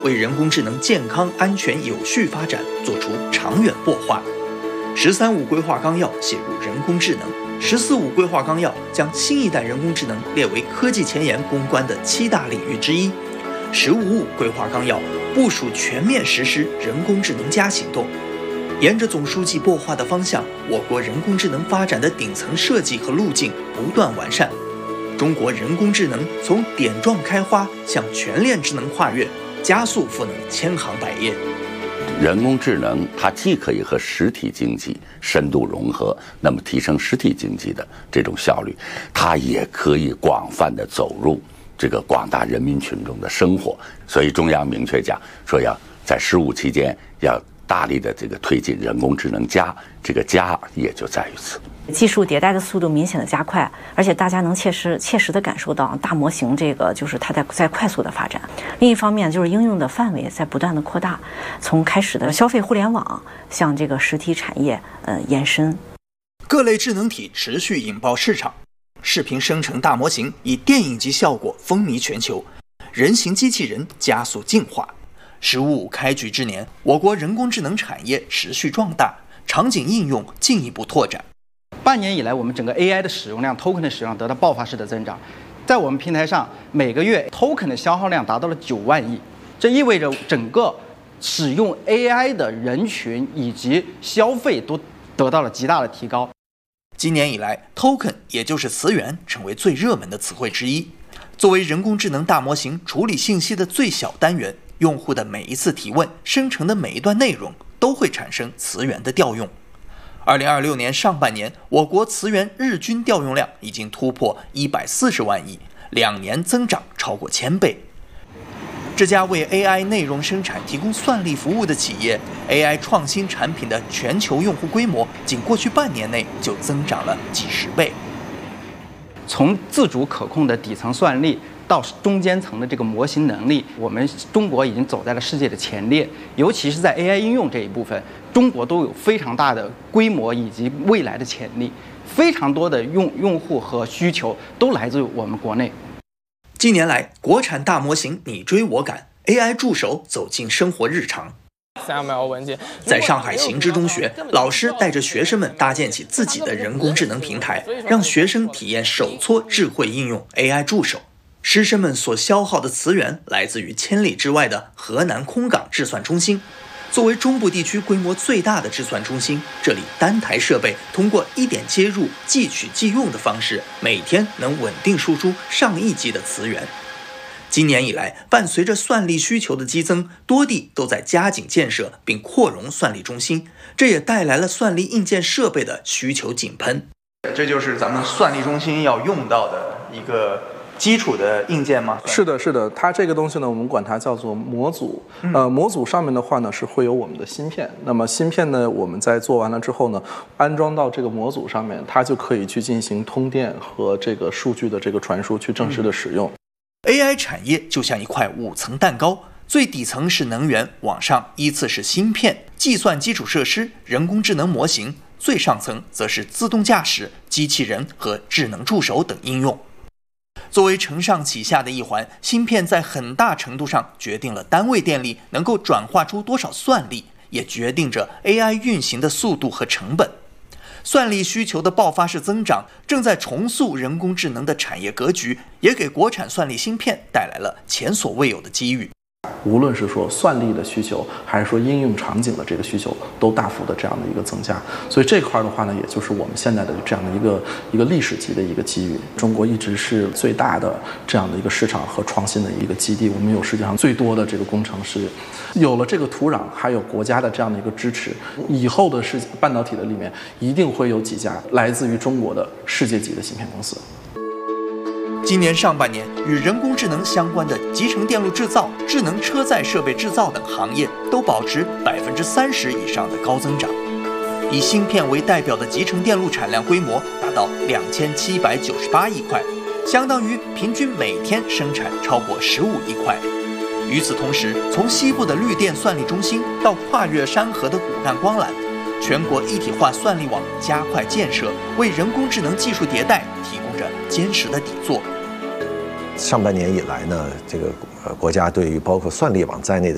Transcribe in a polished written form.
为人工智能健康、安全、有序发展做出长远擘画。“13五”规划纲要写入人工智能，“14五”规划纲要将新一代人工智能列为科技前沿攻关的7大领域之一。“15五”规划纲要部署全面实施人工智能+行动。沿着总书记擘画的方向，我国人工智能发展的顶层设计和路径不断完善。中国人工智能从点状开花向全链智能跨越，加速赋能千行百业。 人工智能它既可以和实体经济深度融合，那么提升实体经济的这种效率，它也可以广泛的走入这个广大人民群众的生活。所以中央明确讲说，要在15期间要大力的这个推进人工智能+，这个+也就在于此。 技术迭代的速度明显的加快，而且大家能切实的感受到大模型这个就是它在快速的发展。另一方面就是应用的范围在不断的扩大，从开始的消费互联网向这个实体产业延伸。 各类智能体持续引爆市场，视频生成大模型以电影级效果风靡全球，人形机器人加速进化。“15五”开局之年，我国人工智能产业持续壮大，场景应用进一步拓展。 半年以来，我们整个 AI 的使用量、token 的使用量得到爆发式的增长。在我们平台上，每个月 token 的消耗量达到了9万亿，这意味着整个使用 AI 的人群以及消费都得到了极大的提高。 今年以来 ，token 也就是词源成为最热门的词汇之一。作为人工智能大模型处理信息的最小单元，用户的每一次提问、生成的每一段内容都会产生词源的调用。2026年上半年，我国词源日均调用量已经突破140万亿，2年增长超过1000倍。这家为 AI 内容生产提供算力服务的企业 ，AI 创新产品的全球用户规模，仅过去半年内就增长了几十倍。 从自主可控的底层算力到中间层的这个模型能力，我们中国已经走在了世界的前列，尤其是在 AI 应用这一部分，中国都有非常大的规模以及未来的潜力，非常多的用户和需求都来自于我们国内。 近年来，国产大模型你追我赶 ，AI 助手走进生活日常。 3ML 文件， 在上海行知中学，老师带着学生们搭建起自己的人工智能平台，让学生体验手搓智慧应用 AI 助手。师生们所消耗的词源来自于千里之外的河南空港制算中心。作为中部地区规模最大的制算中心，这里单台设备通过1点接入、即取即用的方式，每天能稳定输出上亿级的词源。今年以来，伴随着算力需求的激增，多地都在加紧建设并扩容算力中心，这也带来了算力硬件设备的需求井喷。这就是咱们算力中心要用到的一个基础的硬件吗？ 是的，是的，它这个东西呢，我们管它叫做模组。模组上面的话呢，是会有我们的芯片。那么芯片呢，我们在做完了之后呢，安装到这个模组上面，它就可以去进行通电和这个数据的这个传输，去正式的使用。 AI 产业就像一块5层蛋糕，最底层是能源，往上依次是芯片、计算基础设施、人工智能模型，最上层则是自动驾驶、机器人和智能助手等应用。作为承上启下的一环，芯片在很大程度上决定了单位电力能够转化出多少算力，也决定着 AI 运行的速度和成本。算力需求的爆发式增长，正在重塑人工智能的产业格局，也给国产算力芯片带来了前所未有的机遇。 无论是说算力的需求，还是说应用场景的这个需求，都大幅的这样的一个增加。所以这块的话呢，也就是我们现在的这样的一个历史级的一个机遇。中国一直是最大的这样的一个市场和创新的一个基地，我们有世界上最多的这个工程师，有了这个土壤，还有国家的这样的一个支持，以后的半导体的里面一定会有几家来自于中国的世界级的芯片公司。 今年上半年，与人工智能相关的集成电路制造、智能车载设备制造等行业都保持30%以上的高增长。以芯片为代表的集成电路产量规模达到2798亿块，相当于平均每天生产超过15亿块。与此同时，从西部的绿电算力中心到跨越山河的骨干光缆，全国一体化算力网加快建设，为人工智能技术迭代提供着坚实的底座。 上半年以来呢，这个国家对于包括算力网在内的